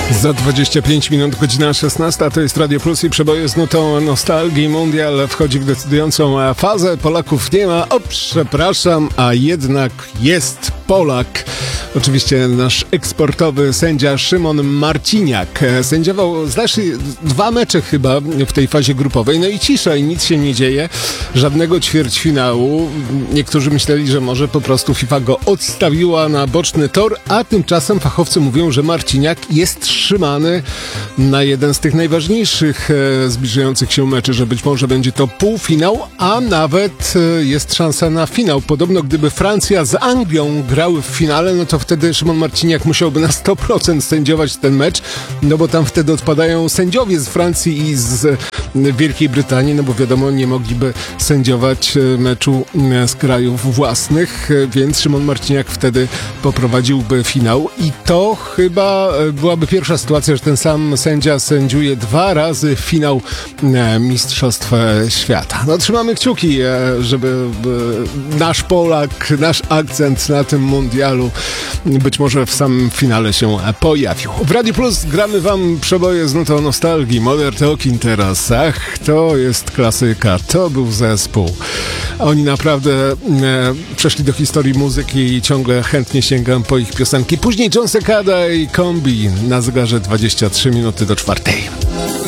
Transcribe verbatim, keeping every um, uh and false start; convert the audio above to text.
Za dwadzieścia pięć minut, godzina szesnasta, to jest Radio Plus i przeboje z nutą nostalgii. Mundial wchodzi w decydującą fazę. Polaków nie ma. O, przepraszam, a jednak jest Polak. Oczywiście nasz eksportowy sędzia Szymon Marciniak. Sędziował, znaczy, dwa mecze chyba w tej fazie grupowej. No i cisza i nic się nie dzieje. Żadnego ćwierćfinału. Niektórzy myśleli, że może po prostu FIFA go odstawiła na boczny tor, a tymczasem fachowcy mówią, że Marciniak jest trzymany na jeden z tych najważniejszych e, zbliżających się meczy, że być może będzie to półfinał, a nawet e, jest szansa na finał. Podobno gdyby Francja z Anglią grały w finale, no to wtedy Szymon Marciniak musiałby na sto procent sędziować ten mecz, no bo tam wtedy odpadają sędziowie z Francji i z Wielkiej Brytanii, no bo wiadomo, nie mogliby sędziować meczu z krajów własnych, więc Szymon Marciniak wtedy poprowadziłby finał i to chyba byłaby pierwsza sytuacja, że ten sam sędzia sędziuje dwa razy finał Mistrzostw Świata. No trzymamy kciuki, żeby nasz Polak, nasz akcent na tym mundialu być może w samym finale się pojawił. W Radio Plus gramy wam przeboje z nutą nostalgii. Modern Talking teraz. Ach, to jest klasyka. To był zespół. Oni naprawdę e, przeszli do historii muzyki i ciągle chętnie sięgam po ich piosenki. Później John Secada i Kombi na zegarze dwadzieścia trzy minuty do czwartej.